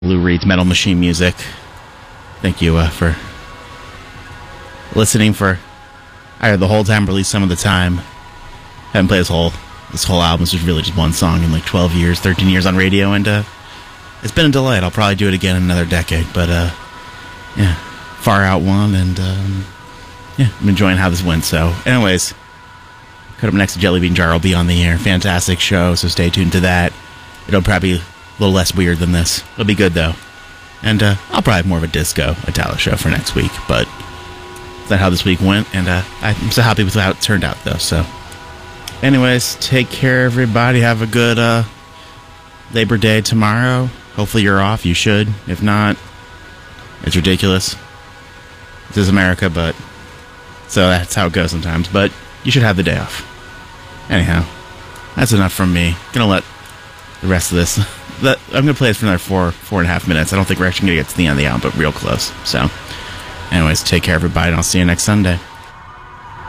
Lou Reed's Metal Machine music. Thank you for listening for either the whole time or at least some of the time. Haven't played this whole album. This was really just one song in like 12 years, 13 years on radio, and it's been a delight. I'll probably do it again in another decade, but yeah, Far Out one, and yeah, I'm enjoying how this went. So anyways, cut up next to Jelly Bean Jar will be on the air. Fantastic show, so stay tuned to that. It'll probably be a little less weird than this. It'll be good though. And I'll probably have more of a disco Italo show for next week, but that's how this week went, and I'm so happy with how it turned out though. So anyways, take care everybody. Have a good Labor Day tomorrow. Hopefully you're off. You should. If not, it's ridiculous. This is America, but so that's how it goes sometimes. But you should have the day off. Anyhow, that's enough from me. Gonna let the rest of this. I'm gonna play this for another 4.5 minutes. I don't think we're actually gonna get to the end of the album, but real close. So, anyways, take care, everybody, and I'll see you next Sunday.